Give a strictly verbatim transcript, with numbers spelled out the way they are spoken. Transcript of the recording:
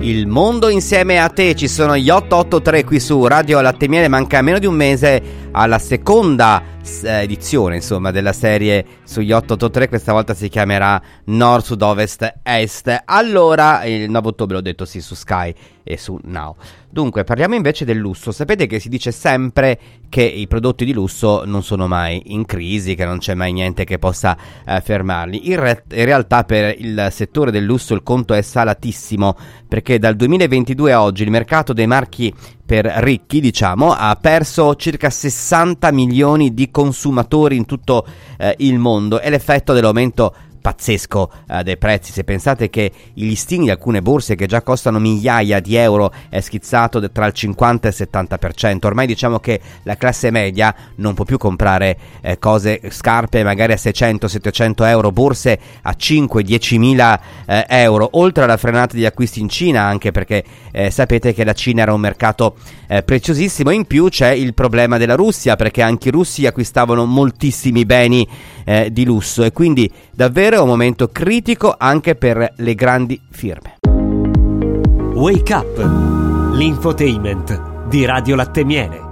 il mondo insieme a te. Ci sono gli otto otto tre qui su Radio Latte Miele. Manca meno di un mese alla seconda edizione, insomma, della serie sugli otto otto tre. Questa volta si chiamerà Nord, Sud, Ovest, Est. Allora, il nove ottobre ho detto sì su Sky e su Now. Dunque, parliamo invece del lusso. Sapete che si dice sempre che i prodotti di lusso non sono mai in crisi, che non c'è mai niente che possa eh, fermarli. In, re- in realtà per il settore del lusso il conto è salatissimo, perché dal duemilaventidue a oggi il mercato dei marchi per ricchi, diciamo, ha perso circa sessanta milioni di consumatori in tutto eh, il mondo. È l'effetto dell'aumento pazzesco eh, dei prezzi. Se pensate che i listini di alcune borse che già costano migliaia di euro è schizzato tra il cinquanta e il settanta per cento, ormai diciamo che la classe media non può più comprare eh, cose, scarpe magari a seicento settecento euro, borse a cinque dieci mila eh, euro, oltre alla frenata di acquisti in Cina, anche perché eh, sapete che la Cina era un mercato eh, preziosissimo. In più c'è il problema della Russia, perché anche i russi acquistavano moltissimi beni eh, di lusso, e quindi davvero è un momento critico anche per le grandi firme. Wake Up, l'infotainment di Radio Latte Miele.